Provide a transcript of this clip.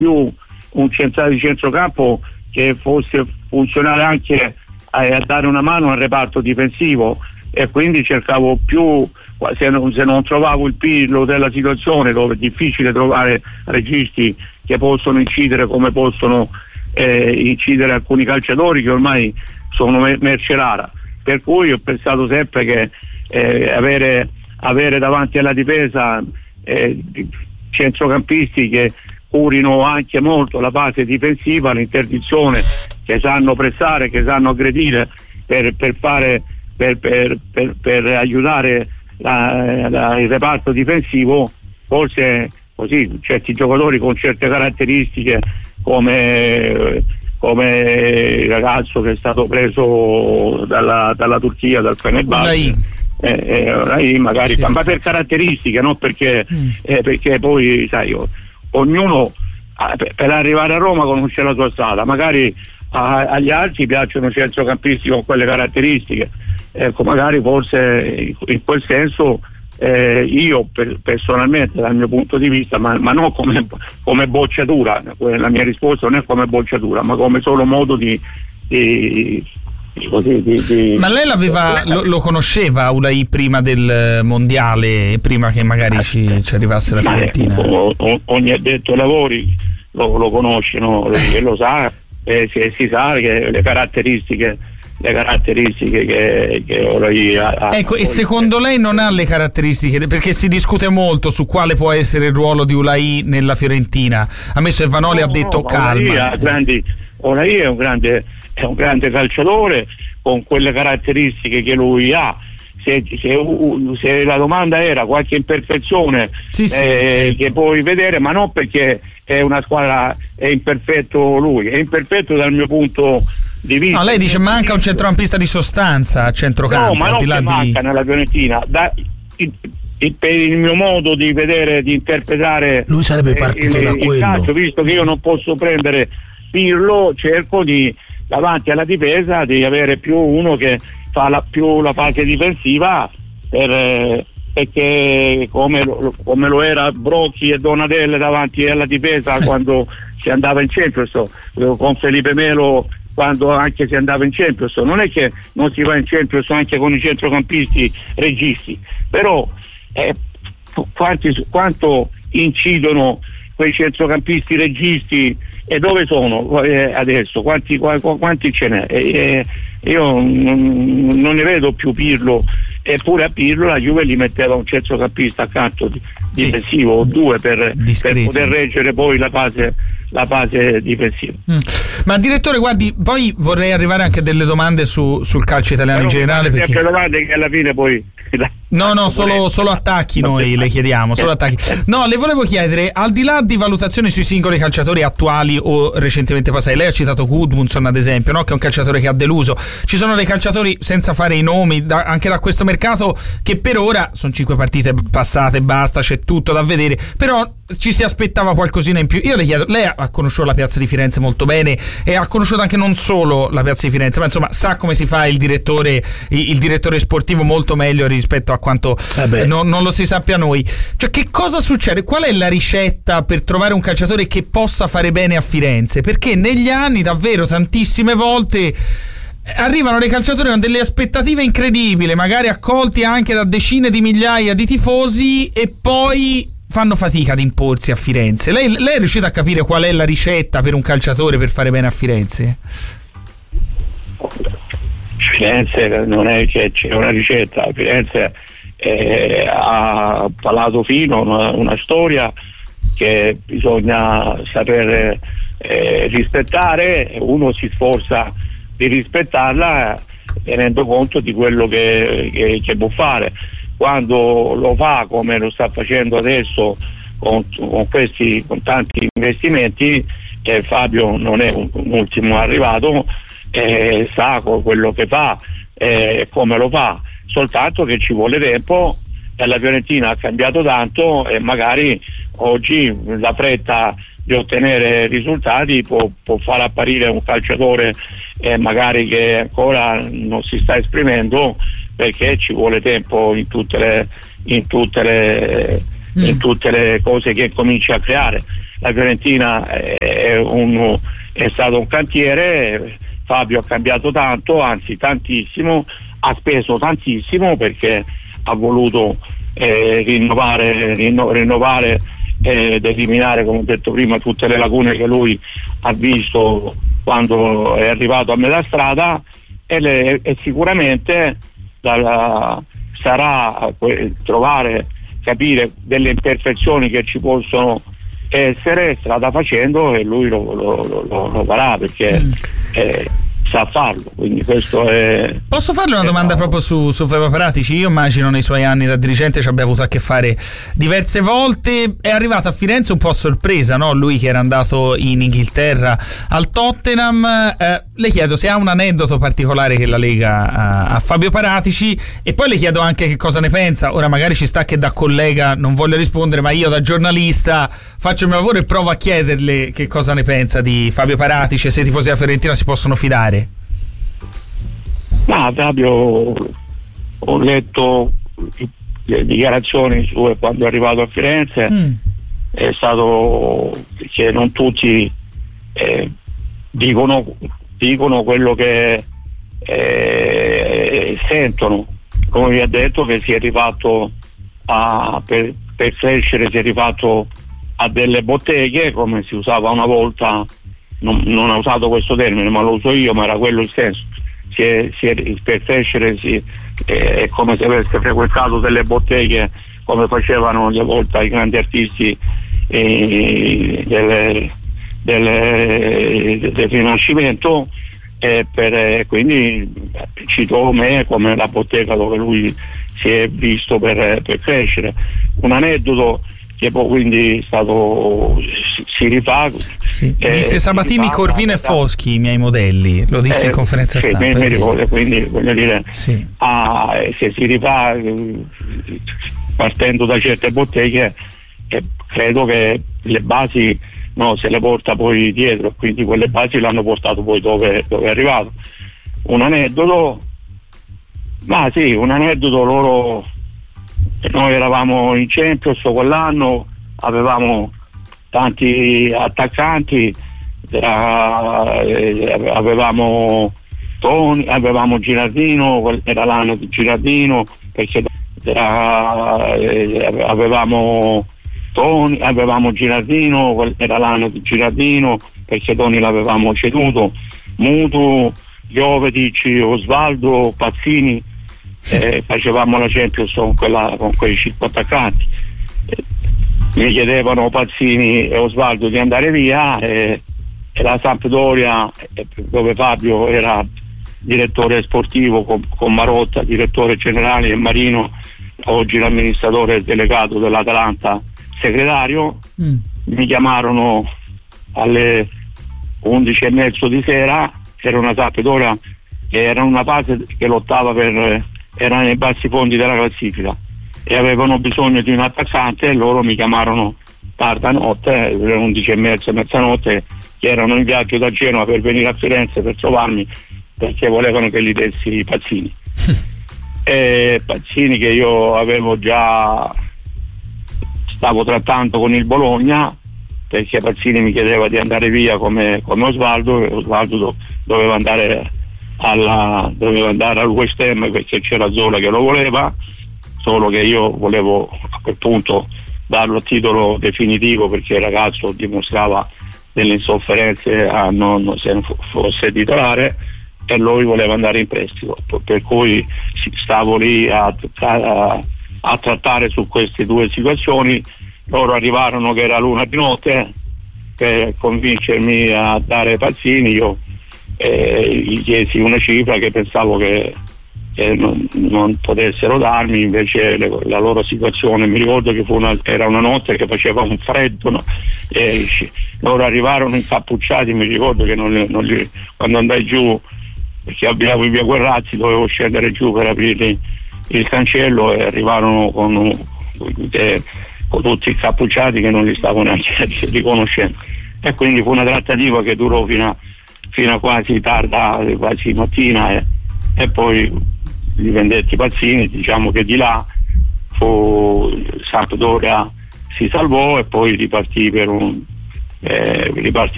più un centrale di centrocampo che fosse funzionale anche a dare una mano al reparto difensivo, e quindi cercavo più, se non trovavo il Pirlo della situazione, dove è difficile trovare registi che possono incidere come possono incidere alcuni calciatori che ormai sono merce rara, per cui ho pensato sempre che avere davanti alla difesa centrocampisti che curino anche molto la fase difensiva, l'interdizione, che sanno pressare, che sanno aggredire per aiutare il reparto difensivo. Forse così certi giocatori con certe caratteristiche, come il ragazzo che è stato preso dalla Turchia, dal Fenerbahce, magari, sì, ma per caratteristiche, non perché poi sai, ognuno per arrivare a Roma conosce la sua strada, magari agli altri piacciono centrocampisti con quelle caratteristiche, magari forse in quel senso io personalmente, dal mio punto di vista, ma non come bocciatura, la mia risposta non è come bocciatura, ma come solo modo di Ma lei lo conosceva Ulai prima del mondiale, prima che magari ci arrivasse la Fiorentina? Ogni addetto ai lavori lo conosce, no? E lo sa, si sa che le caratteristiche che Ulai ha. Ecco, e secondo lei non ha le caratteristiche, perché si discute molto su quale può essere il ruolo di Ulai nella Fiorentina. Ammesso che Vanoli ha detto calma. Ulai è un grande calciatore con quelle caratteristiche che lui ha. Se la domanda era qualche imperfezione che puoi vedere, ma non perché è una squadra, è imperfetto lui, è imperfetto dal mio punto di vista. No, lei dice manca un centrocampista di sostanza a centrocampo. No, ma non che manca nella Fiorentina. Per il mio modo di vedere, di interpretare, lui sarebbe partito da quello. Calcio, visto che io non posso prendere Pirlo, cerco davanti alla difesa di avere più uno che fa la fase difensiva, perché come lo era Brocchi e Donadelle davanti alla difesa quando si andava in Champions, con Felipe Melo quando anche si andava in Champions. Non è che non si va in Champions anche con i centrocampisti registi, però quanto incidono quei centrocampisti registi e dove sono adesso? Quanti ce n'è? Io non ne vedo più Pirlo, eppure a Pirlo la Juve gli metteva un centrocampista accanto difensivo o due per poter reggere poi la fase difensiva. Ma direttore, guardi, poi vorrei arrivare anche a delle domande sul calcio italiano in generale, perché domande che alla fine poi no, solo attacchi noi le chiediamo, solo attacchi. No, le volevo chiedere, al di là di valutazioni sui singoli calciatori attuali o recentemente passati, lei ha citato Gudmundsson ad esempio, no? Che è un calciatore che ha deluso. Ci sono dei calciatori, senza fare i nomi, anche da questo mercato, che per ora sono 5 partite passate, basta, c'è tutto da vedere, però ci si aspettava qualcosina in più. Io le chiedo, lei ha conosciuto la piazza di Firenze molto bene e ha conosciuto anche non solo la piazza di Firenze, ma insomma sa come si fa il direttore sportivo molto meglio rispetto a quanto non lo si sappia noi. Cioè, che cosa succede? Qual è la ricetta per trovare un calciatore che possa fare bene a Firenze? Perché negli anni davvero tantissime volte arrivano dei calciatori con delle aspettative incredibili, magari accolti anche da decine di migliaia di tifosi, e poi fanno fatica ad imporsi a Firenze. Lei è riuscita a capire qual è la ricetta per un calciatore per fare bene a Firenze? Firenze non è che c'è una ricetta. Firenze ha palato fino una storia che bisogna saper rispettare. Uno si sforza di rispettarla tenendo conto di quello che può fare. Quando lo fa come lo sta facendo adesso con tanti investimenti, Fabio non è un ultimo arrivato, sa quello che fa, come lo fa, soltanto che ci vuole tempo, e la Fiorentina ha cambiato tanto e magari oggi la fretta di ottenere risultati può far apparire un calciatore magari che ancora non si sta esprimendo, perché ci vuole tempo in tutte le cose che cominci a creare. la Fiorentina è stato un cantiere. Fabio ha cambiato tanto, anzi tantissimo, ha speso tantissimo perché ha voluto rinnovare ed eliminare, come ho detto prima, tutte le lacune che lui ha visto quando è arrivato a metà strada, e sicuramente sarà capire delle imperfezioni che ci possono essere strada facendo, e lui lo farà perché sa farlo, quindi questo è. Posso farle una domanda proprio su Fabio Paratici? Io immagino nei suoi anni da dirigente ci abbia avuto a che fare diverse volte. È arrivato a Firenze un po' a sorpresa, no? Lui che era andato in Inghilterra al Tottenham. Le chiedo se ha un aneddoto particolare che la lega a Fabio Paratici, e poi le chiedo anche che cosa ne pensa. Ora magari ci sta che da collega non voglio rispondere, ma io da giornalista faccio il mio lavoro e provo a chiederle che cosa ne pensa di Fabio Paratici e se i tifosi della Fiorentina si possono fidare. Ma Fabio, ho letto le dichiarazioni sue quando è arrivato a Firenze. È stato che non tutti dicono quello che sentono. Come vi ha detto, che si è rifatto per crescere, si è rifatto a delle botteghe, come si usava una volta. Non ha usato questo termine, ma lo uso io, ma era quello il senso. Per crescere è come se avesse frequentato delle botteghe, come facevano una volta i grandi artisti del Rinascimento, quindi citò me come la bottega dove lui si è visto per crescere. Un aneddoto che poi quindi è stato si rifà. Sì. Disse Sabatini, Corvino e Foschi i miei modelli, lo disse in conferenza stampa. Mi ricordo, quindi voglio dire, se si rifà partendo da certe botteghe, credo che le basi se le porta poi dietro, quindi quelle basi l'hanno portato poi dove è arrivato. Un aneddoto, loro. Noi eravamo in Champions quell'anno, avevamo tanti attaccanti, avevamo Toni, avevamo Girardino, era l'anno di Girardino, perché avevamo Toni, avevamo Girardino, era l'anno di Girardino, perché Toni l'avevamo ceduto, Mutu, Jovetic, Osvaldo, Pazzini. Facevamo la Champions con quei 5 attaccanti. Mi chiedevano Pazzini e Osvaldo di andare via, e la Sampdoria, dove Fabio era direttore sportivo con Marotta, direttore generale, e Marino, oggi l'amministratore delegato dell'Atalanta, segretario. Mi chiamarono alle 11:30 di sera. Era una Sampdoria che era una fase che lottava era nei bassi fondi della classifica e avevano bisogno di un attaccante, e loro mi chiamarono tarda notte, 11:30, mezzanotte, che erano in viaggio da Genova per venire a Firenze per trovarmi, perché volevano che gli dessi Pazzini. E Pazzini, che io stavo trattando con il Bologna, perché Pazzini mi chiedeva di andare via come Osvaldo, e Osvaldo doveva andare al West Ham, perché c'era Zola che lo voleva, solo che io volevo a quel punto darlo a titolo definitivo, perché il ragazzo dimostrava delle insofferenze se non fosse titolare, e lui voleva andare in prestito, per cui stavo lì a trattare su queste due situazioni. Loro arrivarono che era l'una di notte per convincermi a dare Pazzini. Io gli chiesi una cifra che pensavo che non potessero darmi, invece la loro situazione, mi ricordo che era una notte che faceva un freddo, no? Loro arrivarono incappucciati, mi ricordo che quando andai giù, perché abitavo in via Guerrazzi, dovevo scendere giù per aprire il cancello, e arrivarono con tutti incappucciati che non li stavo neanche riconoscendo, e quindi fu una trattativa che durò fino a quasi tarda, quasi mattina, e poi li vendetti Pazzini. Diciamo che di là Sampdoria si salvò, e poi ripartì per ripartire